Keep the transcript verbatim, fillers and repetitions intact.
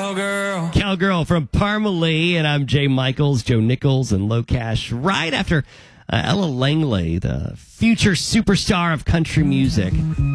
Cowgirl. Cowgirl from Parmalee, and I'm Jay Michaels, Joe Nichols, and Low Cash. Right after uh, Ella Langley, the future superstar of country music.